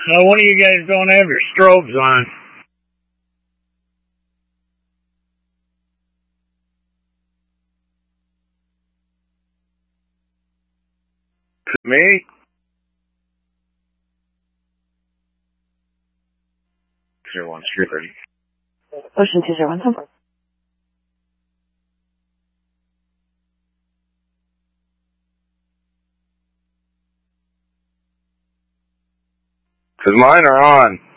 One of you guys don't have your strobes on. Me? 01 Street ready. Ocean 201, number. Cause mine are on.